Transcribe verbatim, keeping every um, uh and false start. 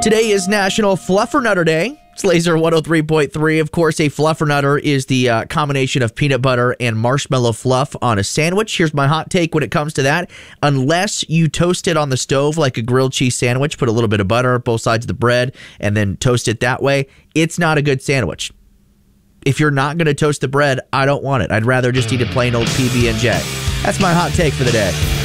Today is National Fluffernutter Day. It's Laser one oh three point three. Of course, a fluffernutter is the uh, combination of peanut butter and marshmallow fluff on a sandwich. Here's my hot take when it comes to that. Unless you toast it on the stove like a grilled cheese sandwich, put a little bit of butter both sides of the bread, and then toast it that way, it's not a good sandwich. If you're not going to toast the bread, I don't want it. I'd rather just eat a plain old P B and J. That's my hot take for the day.